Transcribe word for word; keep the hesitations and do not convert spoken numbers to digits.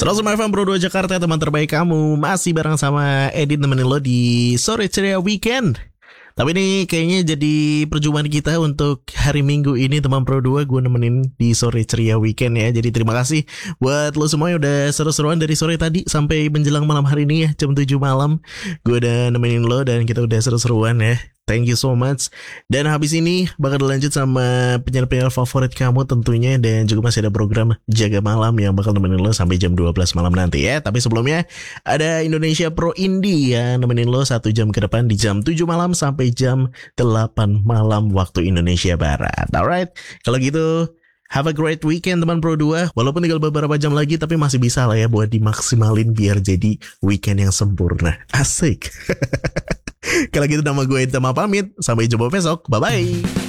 seratus F M Pro dua Jakarta, teman terbaik kamu. Masih bareng sama Edit nemenin lo di Sore Ceria Weekend. Tapi ini kayaknya jadi perjumpaan kita untuk hari Minggu ini, teman Pro dua. Gue nemenin di Sore Ceria Weekend ya. Jadi terima kasih buat lo semua yang udah seru-seruan dari sore tadi sampai menjelang malam hari ini ya, jam tujuh malam. Gue udah nemenin lo dan kita udah seru-seruan ya. Thank you so much. Dan habis ini bakal dilanjut sama penyiar-penyiar favorit kamu tentunya. Dan juga masih ada program Jaga Malam yang bakal nemenin lo sampai jam dua belas malam nanti ya. Tapi sebelumnya ada Indonesia Pro Indie yang nemenin lo satu jam ke depan di jam tujuh malam sampai jam delapan malam waktu Indonesia Barat. Alright, kalau gitu have a great weekend teman Pro dua. Walaupun tinggal beberapa jam lagi, tapi masih bisa lah ya buat dimaksimalin biar jadi weekend yang sempurna. Asik. Kalau gitu nama gue Itama pamit. Sampai jumpa besok. Bye-bye.